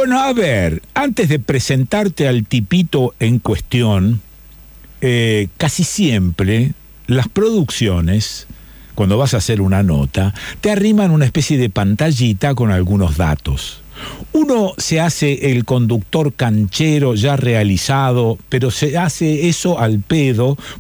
Bueno, a ver, antes de presentarte al tipito en cuestión, casi siempre las producciones, cuando vas a hacer una nota, te arriman una especie de pantallita con algunos datos. Uno se hace el conductor canchero ya realizado, pero se hace eso al pedo